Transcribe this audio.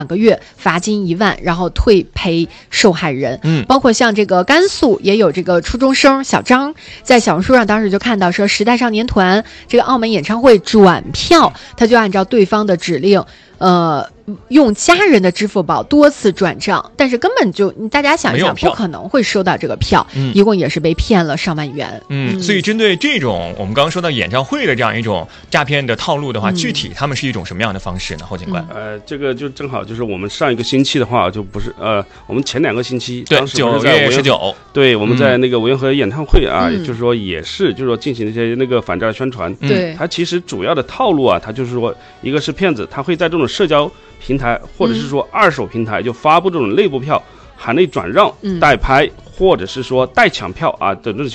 2个月，罚金1万，然后退赔受害人。包括像这个甘肃也有这个初中生小张，在小红书上当时就看到说，时代少年团这个澳门演唱会转票，他就按照对方的指令，用家人的支付宝多次转账，但是根本就大家想一想，不可能会收到这个票，一共也是被骗了上万元。 所以针对这种我们刚刚说到演唱会的这样一种诈骗的套路的话，具体他们是一种什么样的方式呢？侯警官？ 这个就正好就是我们上一个星期的话，就不是我们前2个星期， 对，9月19， 对，我们在那个维和演唱会啊，就是说也是就是说进行一些那个反诈宣传。 对， 它其实主要的套路啊，它就是说一个是骗子，他会在这种社交平台或者是说二手平台就发布这种内部票、含内转让、代拍或者是说代抢票啊等这种